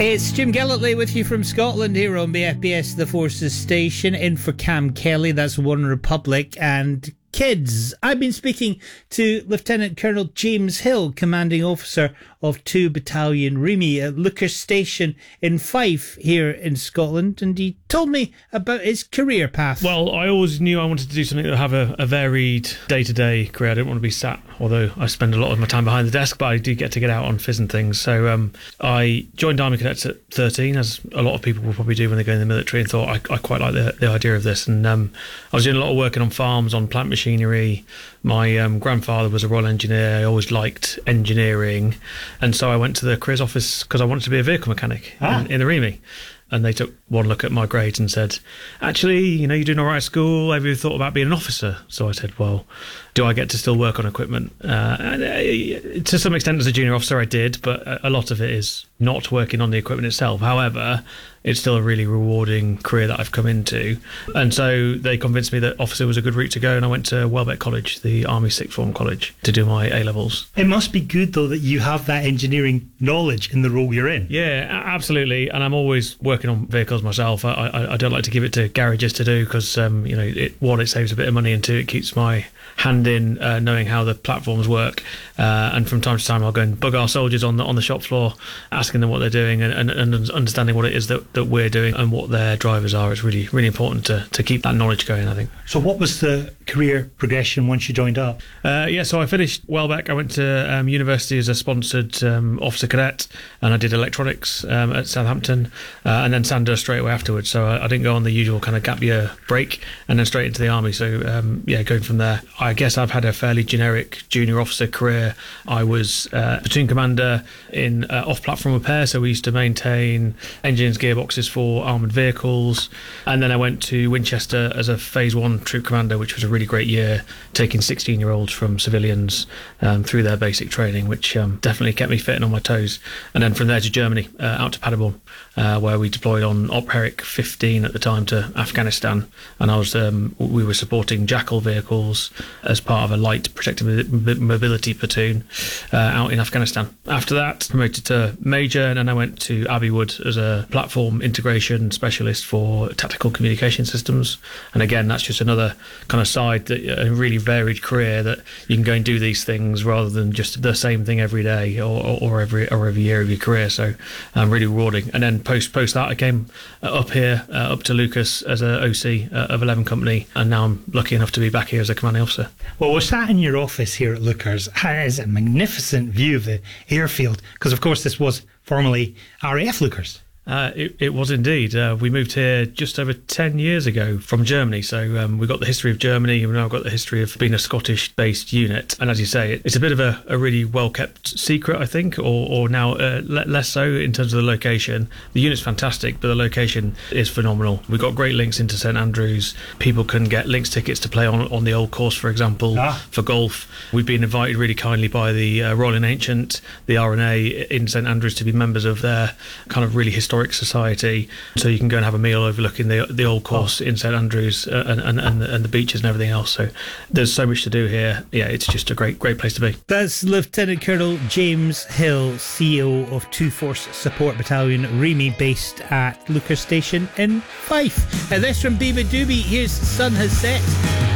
It's Jim Gillitley with you from Scotland here on BFBS The Forces Station, in for Cam Kelly. That's One Republic. And kids, I've been speaking to Lieutenant Colonel James Hill, commanding officer of 2 Battalion Remy at Leuchars Station in Fife here in Scotland, and he told me about his career path. Well, I always knew I wanted to do something that would have a varied day-to-day career. I didn't want to be sat, although I spend a lot of my time behind the desk, but I do get to get out on fizz and things. So I joined Army Cadets at 13, as a lot of people will probably do when they go in the military, and thought I quite like the idea of this. And I was doing a lot of working on farms, on plant machinery. My grandfather was a Royal Engineer. I always liked engineering. And so I went to the careers office because I wanted to be a vehicle mechanic in the Remy. And they took one look at my grades and said, actually, you're doing all right at school. Have you thought about being an officer? So I said, well, do I get to still work on equipment? To some extent, as a junior officer, I did, but a lot of it is not working on the equipment itself. However, it's still a really rewarding career that I've come into. And so they convinced me that officer was a good route to go, and I went to Welbeck College, the Army Sixth Form College, to do my A-levels. It must be good, though, that you have that engineering knowledge in the role you're in. Yeah, absolutely. And I'm always working on vehicles myself. I don't like to give it to garages to do because, one, it saves a bit of money, and two, it keeps my hand in knowing how the platforms work. And from time to time, I'll go and bug our soldiers on the shop floor, asking them what they're doing and understanding what it is that we're doing and what their drivers are. It's really, really important to keep that knowledge going, I think. So what was the career progression once you joined up? So I finished Welbeck. I went to university as a sponsored officer cadet, and I did electronics at Southampton, and then Sandhurst straight away afterwards. So I didn't go on the usual kind of gap year break and then straight into the Army. So going from there, I guess I've had a fairly generic junior officer career. I was platoon commander in off-platform repair, so we used to maintain engines, gearboxes for armoured vehicles. And then I went to Winchester as a Phase 1 troop commander, which was a really great year, taking 16-year-olds from civilians through their basic training, which definitely kept me fit and on my toes. And then from there to Germany, out to Paderborn, where we deployed on Op Herrick 15 at the time to Afghanistan. And we were supporting Jackal vehicles as part of a light protected mobility platoon out in Afghanistan. After that, promoted to Major, and then I went to Abbey Wood as a platform integration specialist for tactical communication systems. And again, that's just another kind of side, a really varied career, that you can go and do these things rather than just the same thing every day or every year of your career. So really rewarding. And then post that, I came up here, up to Leuchars as a OC of 11 Company, and now I'm lucky enough to be back here as a commanding officer. Well, we're sat in your office here at Leuchars. It is a magnificent view of the airfield, because of course this was formerly RAF Leuchars. It was indeed. We moved here just over 10 years ago from Germany. So we got the history of Germany, and now we've got the history of being a Scottish-based unit. And as you say, it's a bit of a really well-kept secret, I think, or now less so in terms of the location. The unit's fantastic, but the location is phenomenal. We've got great links into St Andrews. People can get links tickets to play on the old course, for example, for golf. We've been invited really kindly by the Royal and Ancient, the RNA in St Andrews, to be members of their kind of really historic society, so you can go and have a meal overlooking the old course in St Andrews and the beaches and everything else. So there's so much to do here. Yeah, it's just a great place to be. That's Lieutenant Colonel James Hill, CEO of 2 Force Support Battalion Remy, based at Leuchars Station in Fife. And this from Beaver Doobie. Here's Sun Has Set.